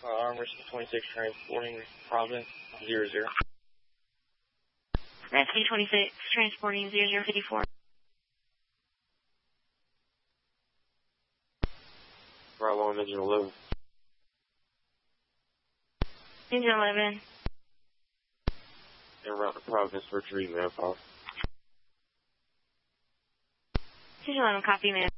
Armor 26 transporting Providence 00. Rescue 26 transporting 0054. Bravo on engine 11. Engine 11. En route to Providence for treatment, Paul. Engine 11, copy, man.